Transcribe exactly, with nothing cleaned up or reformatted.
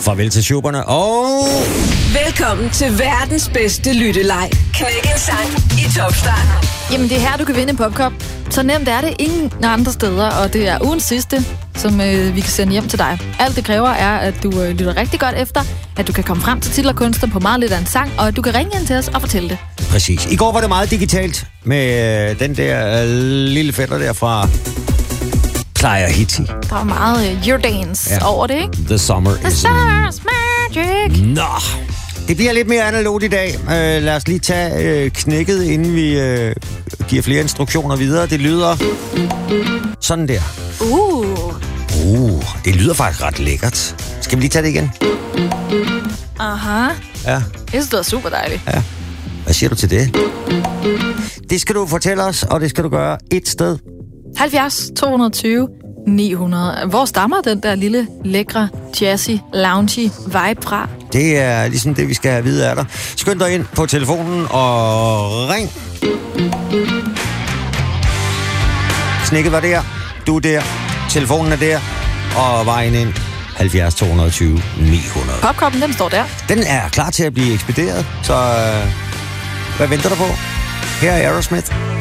Farvel til Schuberne, og... Velkommen til verdens bedste lytteleg. Knæk en sang i Topstarten. Jamen, det er her, du kan vinde en popkop. Så nemt er det ingen andre steder, og det er ugens sidste, som øh, vi kan sende hjem til dig. Alt det kræver er, at du øh, lytter rigtig godt efter, at du kan komme frem til titel og kunstner på meget lidt af en sang, og at du kan ringe ind til os og fortælle det. Præcis. I går var det meget digitalt med øh, den der øh, lille fætter der fra Playa Hitti. Der var meget øh, Eurodance ja. over det, ikke? The summer The is... summer's magic. Nå, det bliver lidt mere analogt i dag. Uh, lad os lige tage uh, knækket, inden vi uh, giver flere instruktioner videre. Det lyder sådan der. Uh. Uh, det lyder faktisk ret lækkert. Skal vi lige tage det igen? Aha. Ja. Jeg synes, det var super dejligt. Ja. Hvad siger du til det? Det skal du fortælle os, og det skal du gøre et sted. halvfjerds to hundrede og tyve ni hundrede. Hvor stammer den der lille, lækre, jazzy, loungy vibe fra? Det er ligesom det, vi skal have videre af dig. Skynd dig ind på telefonen og ring. Knækket var der. Du er der. Telefonen er der. Og vejen ind. halvfjerds to hundrede og tyve ni hundrede. Popkoppen, den står der. Den er klar til at blive ekspederet. Så øh, hvad venter du på? Her er Aerosmith.